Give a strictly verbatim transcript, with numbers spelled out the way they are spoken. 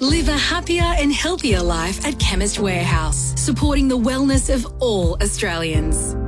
Live a happier and healthier life at Chemist Warehouse, supporting the wellness of all Australians.